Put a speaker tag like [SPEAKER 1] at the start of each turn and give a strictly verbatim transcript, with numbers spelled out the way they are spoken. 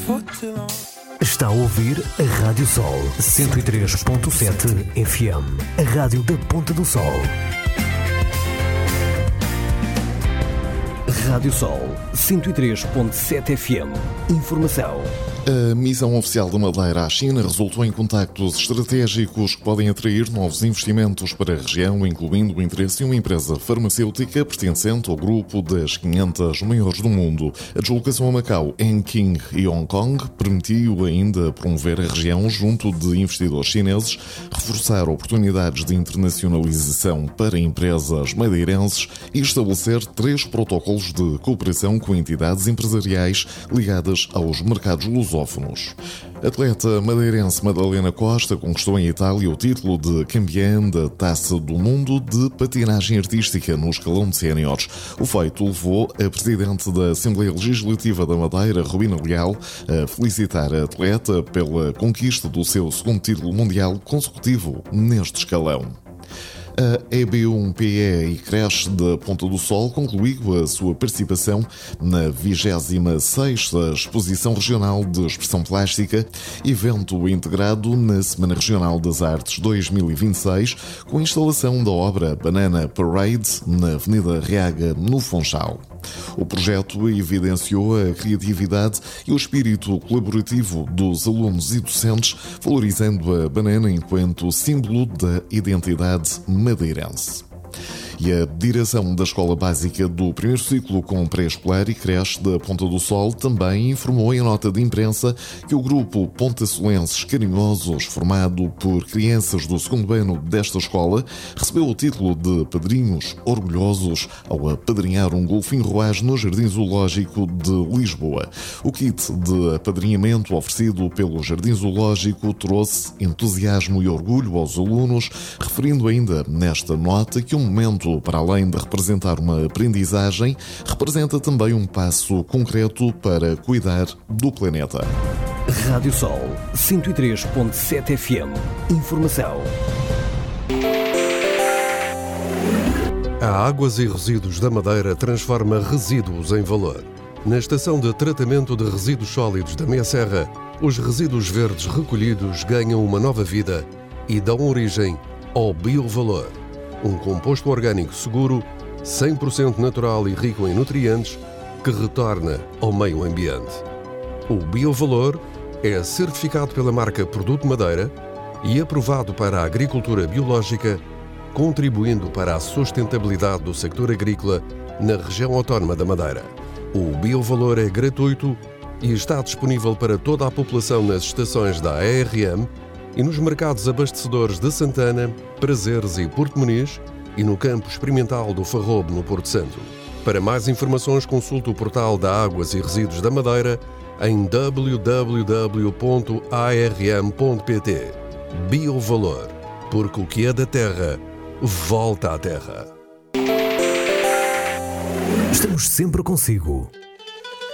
[SPEAKER 1] Está a ouvir a Rádio Sol cento e três ponto sete F M, a rádio da Ponta do Sol. Rádio Sol cento e três ponto sete F M. Informação.
[SPEAKER 2] A missão oficial da Madeira à China resultou em contactos estratégicos que podem atrair novos investimentos para a região, incluindo o interesse de uma empresa farmacêutica pertencente ao grupo das quinhentas maiores do mundo. A deslocação a Macau, em King e Hong Kong permitiu ainda promover a região junto de investidores chineses, reforçar oportunidades de internacionalização para empresas madeirenses e estabelecer três protocolos de cooperação com entidades empresariais ligadas aos mercados lusófonos. A atleta madeirense Madalena Costa conquistou em Itália o título de campeã da Taça do Mundo de patinagem artística no escalão de séniores. O feito levou a presidente da Assembleia Legislativa da Madeira, Rubina Leal, a felicitar a atleta pela conquista do seu segundo título mundial consecutivo neste escalão. A E B um P E e Creche da Ponta do Sol concluiu a sua participação na vigésima sexta Exposição Regional de Expressão Plástica, evento integrado na Semana Regional das Artes dois mil e vinte e seis, com a instalação da obra Banana Parade na Avenida Reaga, no Funchal. O projeto evidenciou a criatividade e o espírito colaborativo dos alunos e docentes, valorizando a banana enquanto símbolo da identidade madeirense. E a direção da Escola Básica do primeiro ciclo com pré-escolar e creche da Ponta do Sol também informou em nota de imprensa que o grupo Pontasolenses Carinhosos, formado por crianças do segundo ano desta escola, recebeu o título de padrinhos orgulhosos ao apadrinhar um golfinho roage no Jardim Zoológico de Lisboa. O kit de apadrinhamento oferecido pelo Jardim Zoológico trouxe entusiasmo e orgulho aos alunos, referindo ainda nesta nota que o momento, para além de representar uma aprendizagem, representa também um passo concreto para cuidar do planeta.
[SPEAKER 1] Rádio Sol cento e três ponto sete F M. Informação.
[SPEAKER 3] A Águas e Resíduos da Madeira transforma resíduos em valor. Na estação de tratamento de resíduos sólidos da Meia Serra, os resíduos verdes recolhidos ganham uma nova vida e dão origem ao biovalor. Um composto orgânico seguro, cem por cento natural e rico em nutrientes, que retorna ao meio ambiente. O biovalor é certificado pela marca Produto Madeira e aprovado para a agricultura biológica, contribuindo para a sustentabilidade do sector agrícola na região autónoma da Madeira. O biovalor é gratuito e está disponível para toda a população nas estações da A R M e nos mercados abastecedores de Santana, Prazeres e Porto Muniz e no campo experimental do Farrobo, no Porto Santo. Para mais informações, consulte o portal da Águas e Resíduos da Madeira em w w w ponto a r m ponto p t. Biovalor, porque o que é da terra, volta à terra.
[SPEAKER 1] Estamos sempre consigo.